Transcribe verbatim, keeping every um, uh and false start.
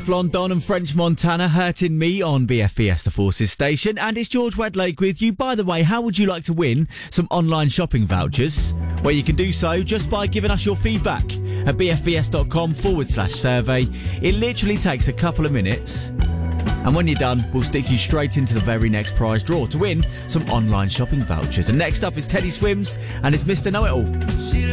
Teflon Don and French Montana, Hurting Me on B F B S The Forces station. And it's George Wedlake with you. By the way, how would you like to win some online shopping vouchers? Well, you can do so just by giving us your feedback at bfbs.com forward slash survey. It literally takes a couple of minutes. And when you're done, we'll stick you straight into the very next prize draw to win some online shopping vouchers. And next up is Teddy Swims and it's Mister Know-It-All.